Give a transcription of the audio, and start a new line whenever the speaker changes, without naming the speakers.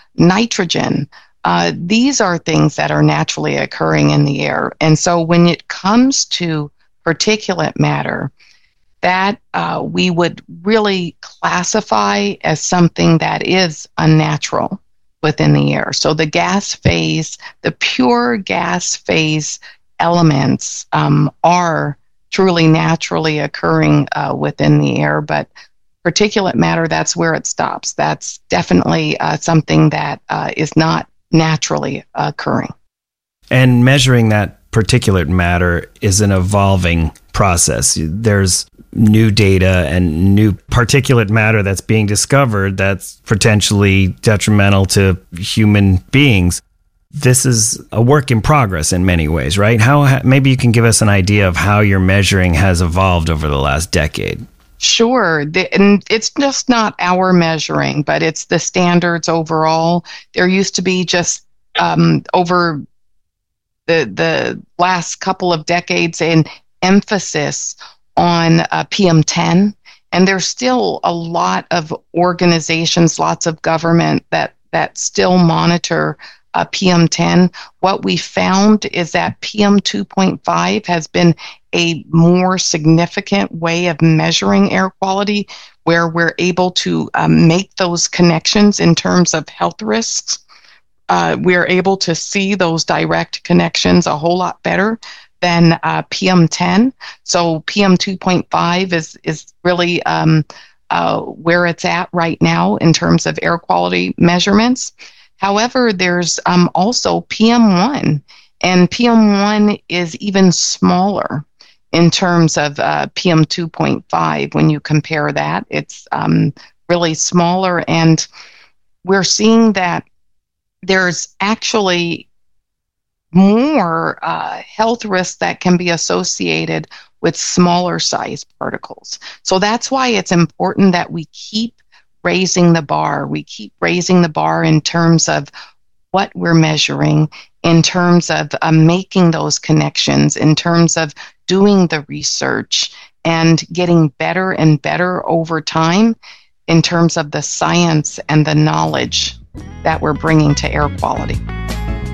nitrogen. These are things that are naturally occurring in the air. And so when it comes to particulate matter, that we would really classify as something that is unnatural within the air. So the gas phase, the pure gas phase elements are truly naturally occurring within the air, but particulate matter, that's where it stops. That's definitely something that is not naturally occurring.
And measuring that particulate matter is an evolving process. There's new data and new particulate matter that's being discovered that's potentially detrimental to human beings. This is a work in progress in many ways, right? Maybe you can give us an idea of how your measuring has evolved over the last decade.
Sure. And it's just not our measuring, but it's the standards overall. There used to be just over the last couple of decades an emphasis on PM10. And there's still a lot of organizations, lots of government that still monitor PM10. What we found is that PM2.5 has been a more significant way of measuring air quality, where we're able to make those connections in terms of health risks. We're able to see those direct connections a whole lot better than PM10. So PM2.5 is really where it's at right now in terms of air quality measurements. However, there's also PM1, and PM1 is even smaller in terms of PM2.5. When you compare that, it's really smaller, and we're seeing that there's actually more health risks that can be associated with smaller size particles. So that's why it's important that we keep raising the bar. We keep raising the bar in terms of what we're measuring, in terms of making those connections, in terms of doing the research and getting better and better over time in terms of the science and the knowledge that we're bringing to air quality.